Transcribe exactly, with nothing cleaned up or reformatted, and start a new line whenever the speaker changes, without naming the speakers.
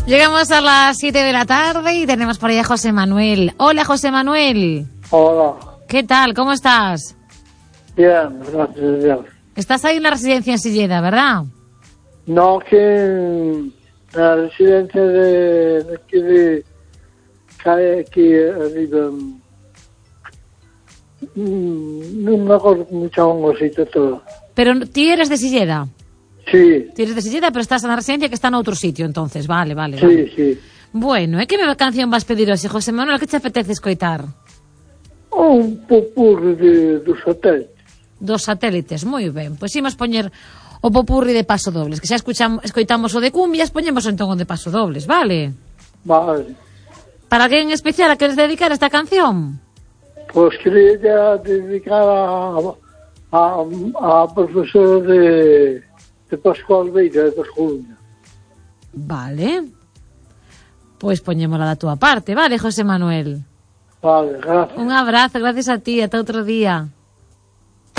Llegamos a las siete de la tarde y tenemos por ahí a José Manuel. Hola, José Manuel.
Hola.
¿Qué tal? ¿Cómo estás?
Bien, gracias a Dios.
Estás ahí en la residencia en Silleda, ¿verdad?
No, que en la residencia de, de aquí de cae aquí arriba. mm, No me acuerdo mucho un cosito todo.
Pero tú eres de Silleda.
Sí,
Tú eres de Silleda, pero estás en la residencia que está en otro sitio, entonces. Vale, vale,
sí,
vale.
sí.
Bueno, ¿e que me canción vas pedir hoxe, José Manuel? Que te apetece escoitar?
Un popurri de, dos satélites.
Dos satélites, moi ben. Pois imos poñer o popurri de Paso Dobles, que xa escuchamos, escoitamos o de cumbias, poñemos entón o de Paso Dobles, vale?
Vale.
Para alguén en especial a queres dedicar esta canción?
Pues quería dedicar a, a, a profesora de, de Pascual Beira, de Julio.
Vale. Pois poñémola da túa parte, vale, José Manuel?
Vale, gracias.
Un abrazo, gracias a ti, ata outro día.